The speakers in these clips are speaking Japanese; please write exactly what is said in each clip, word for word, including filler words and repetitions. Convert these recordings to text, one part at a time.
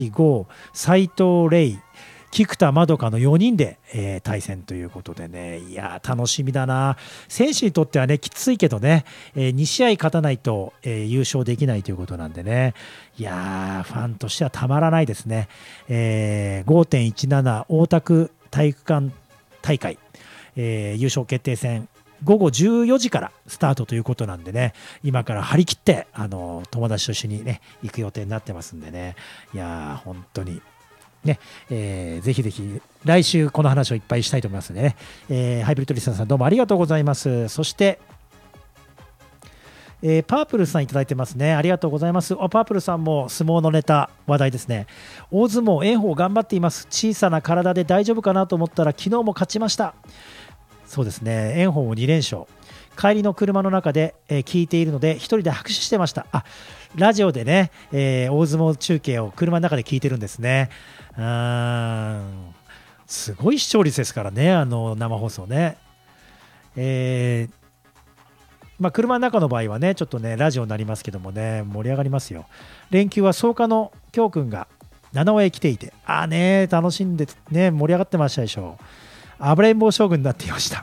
郷、斉藤玲、菊田まどかのよにんで、えー対戦ということでね、いやー楽しみだな。選手にとってはねきついけどね、えーに試合勝たないと、えー優勝できないということなんでね、いやーファンとしてはたまらないですね。えー ごてんいちなな 大田区体育館大会、えー優勝決定戦ごごじゅうよじからスタートということなんでね、今から張り切ってあの友達と一緒にね行く予定になってますんでね、いやー本当にね、えーぜひぜひ来週この話をいっぱいしたいと思いますのでね、えーハイブリッドリスナーさんどうもありがとうございます。そして、えーパープルさんいただいてますね、ありがとうございます。あパープルさんも相撲のネタ話題ですね。大相撲炎鵬頑張っています。小さな体で大丈夫かなと思ったら昨日も勝ちました。そうですね、炎鵬もに連勝、帰りの車の中で、えー聞いているので一人で拍手してました。あラジオでね、えー大相撲中継を車の中で聞いてるんですね。うーんすごい視聴率ですからね、あの生放送ね。えーまあ、車の中の場合はねちょっとねラジオになりますけどもね、盛り上がりますよ。連休は草加の京くんが七尾へ来ていて、あーね楽しんでね盛り上がってましたでしょう。暴れん坊将軍になっていました。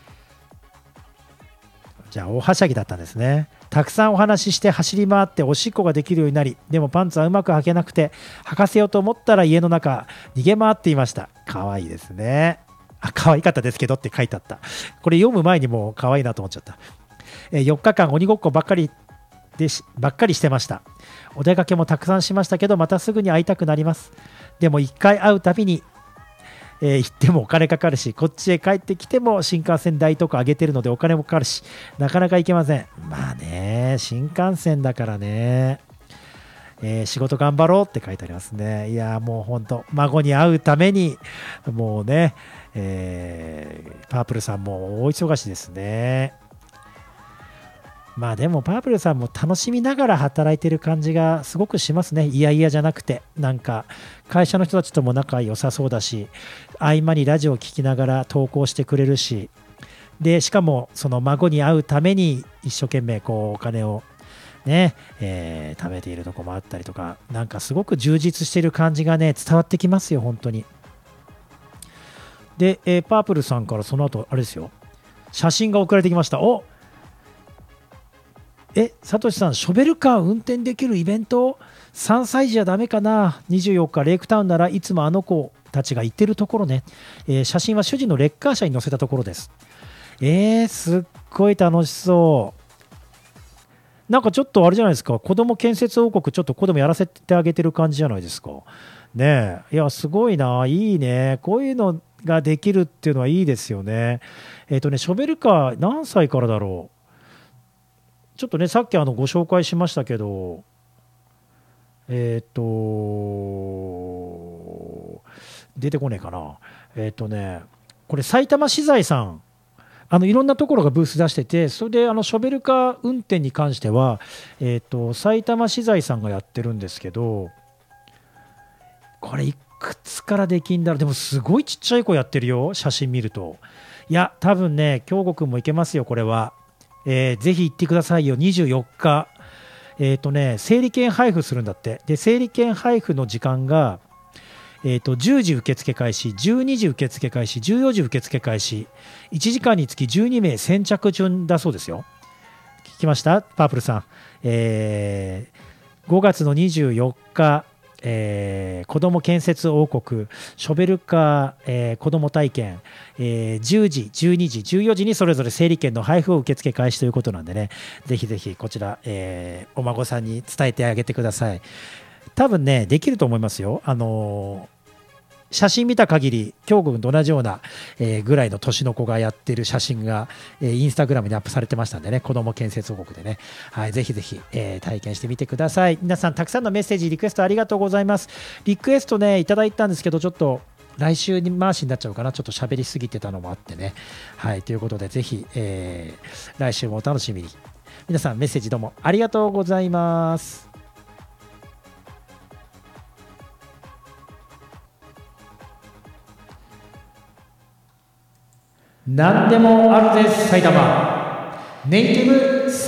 じゃあ大はしゃぎだったんですね。たくさんお話しして走り回っておしっこができるようになり、でもパンツはうまく履けなくて履かせようと思ったら家の中逃げ回っていました。可愛いですね。あ可愛かったですけどって書いてあった。これ読む前にもう可愛いなと思っちゃった。えーよっかかん鬼ごっこばっかりでしばっかりしてました。お出かけもたくさんしましたけどまたすぐに会いたくなります。でもいっかい会うたびにえー行ってもお金かかるし、こっちへ帰ってきても新幹線代とか上げてるのでお金もかかるし、なかなか行けません。まあね、新幹線だからね、えー仕事頑張ろうって書いてありますね。いやもう本当孫に会うためにもうね、えーパープルさんも大忙しですね。まあでもパープルさんも楽しみながら働いてる感じがすごくしますね。いやいやじゃなくて、なんか会社の人たちとも仲良さそうだし、合間にラジオを聞きながら投稿してくれるし、でしかもその孫に会うために一生懸命こうお金をね、えー貯めているとこもあったりとか、なんかすごく充実している感じがね伝わってきますよ本当に。で、えーパープルさんからその後あれですよ、写真が送られてきました。おえ、サトシさん、ショベルカー運転できるイベント ?さん 歳児じゃダメかな。にじゅうよっか、レイクタウンならいつもあの子たちが行ってるところね。えー写真は主人のレッカー車に載せたところです。えー、すっごい楽しそう。なんかちょっとあれじゃないですか、子供建設王国、ちょっと子供やらせてあげてる感じじゃないですか。ねえ、いや、すごいな、いいね。こういうのができるっていうのはいいですよね。えっ、とね、ショベルカー、何歳からだろう。ちょっとね、さっきあのご紹介しましたけど、えっ、と、出てこねえかな。えっ、とね、これ、埼玉資材さん、あのいろんなところがブース出してて、それであのショベルカー運転に関しては、えっ、と、埼玉資材さんがやってるんですけど、これ、いくつからできんだろう。でも、すごいちっちゃい子やってるよ、写真見ると。いや、多分ね、京吾君もいけますよ、これは。えーぜひ行ってくださいよ、にじゅうよっか。えっ、とね、整理券配布するんだって。で、整理券配布の時間が、えー、とじゅうじ受付開始、じゅうにじ受付開始、じゅうよじ受付開始、いちじかんにつきじゅうにめい先着順だそうですよ。聞きましたパープルさん。えーごがつのにじゅうよっか、えー子ども建設王国ショベルカー、えー子ども体験、えーじゅうじ、じゅうにじ、じゅうよじにそれぞれ整理券の配布を受付開始ということなんでね、ぜひぜひこちら、えーお孫さんに伝えてあげてください。多分ね、できると思いますよ。あのー写真見た限り、京吾君と同じような、えーぐらいの年の子がやってる写真が、えーインスタグラムにアップされてましたんでね、子ども建設王国でね、はい、ぜひぜひ、えー体験してみてください。皆さん、たくさんのメッセージ、リクエストありがとうございます。リクエストね、いただいたんですけど、ちょっと来週に回しになっちゃうかな、ちょっと喋りすぎてたのもあってね。はい、ということで、ぜひ、えー来週もお楽しみに。皆さん、メッセージどうもありがとうございます。何でもあるぜ埼玉ネイティブ